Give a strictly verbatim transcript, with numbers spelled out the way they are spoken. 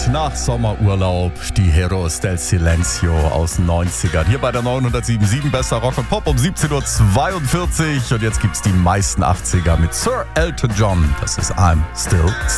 nach Sommerurlaub, die Heroes del Silencio aus den neunzigern. Hier bei der neunhundertsieben Komma sieben Besser Rock und Pop um siebzehn Uhr zweiundvierzig. Und jetzt gibt's die meisten achtziger mit Sir Elton John. Das ist I'm Still